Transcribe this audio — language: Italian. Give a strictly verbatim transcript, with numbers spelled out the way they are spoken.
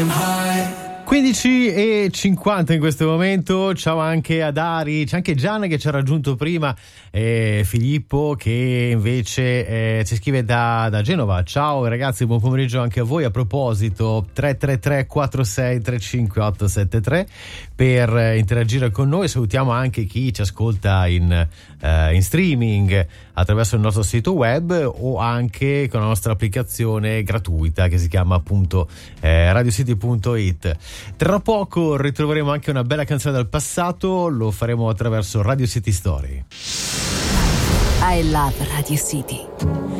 quindici e cinquanta in questo momento. Ciao anche ad Ari, c'è anche Gianna che ci ha raggiunto prima, e Filippo che invece eh, ci scrive da, da Genova. Ciao ragazzi, buon pomeriggio anche a voi. A proposito, tre tre tre quattro sei tre cinque otto sette tre per eh, interagire con noi. Salutiamo anche chi ci ascolta in, eh, in streaming attraverso il nostro sito web o anche con la nostra applicazione gratuita che si chiama appunto eh, radio city punto it. Tra poco ritroveremo anche una bella canzone dal passato, lo faremo attraverso Radio City Story. I love Radio City.